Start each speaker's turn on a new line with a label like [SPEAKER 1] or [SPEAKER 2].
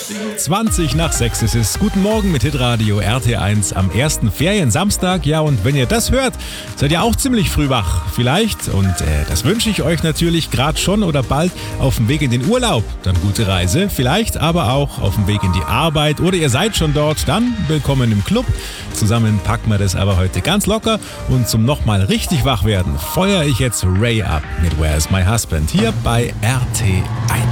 [SPEAKER 1] 20 nach 6 ist es. Guten Morgen mit Hitradio RT1 am ersten Feriensamstag. Ja, und wenn ihr das hört, seid ihr auch ziemlich früh wach. Vielleicht, und das wünsche ich euch natürlich gerade schon oder bald auf dem Weg in den Urlaub. Dann gute Reise. Vielleicht aber auch auf dem Weg in die Arbeit oder ihr seid schon dort. Dann willkommen im Club. Zusammen packen wir das aber heute ganz locker. Und zum nochmal richtig wach werden, feuere ich jetzt Ray ab mit Where's My Husband hier bei RT1.